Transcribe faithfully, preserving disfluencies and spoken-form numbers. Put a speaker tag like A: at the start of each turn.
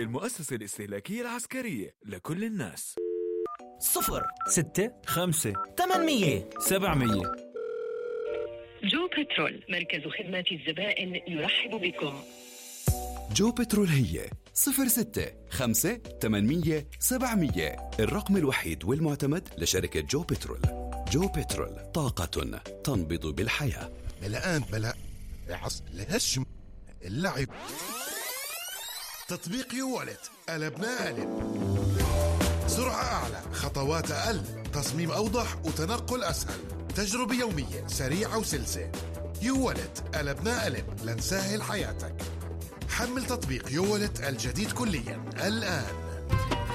A: المؤسسة الاستهلاكية العسكرية لكل الناس.
B: صفر ستة خمسة ثمانمية سبعمية.
C: جو بترول، مركز خدمة الزبائن يرحب بكم.
D: جو بترول هي صفر ستة خمسة ثمانمية سبعمية، الرقم الوحيد والمعتمد لشركة جو بترول. جو بترول، طاقة تنبض بالحياة.
E: ملآن بلا عص لهشم اللعب. تطبيق يوالت، قلبنا قلب. سرعة أعلى، خطوات أقل، تصميم أوضح وتنقل أسهل، تجربة يومية سريعة وسلسة. يوالت، قلبنا قلب لنسهل حياتك. حمل تطبيق يوالت الجديد كليا الآن.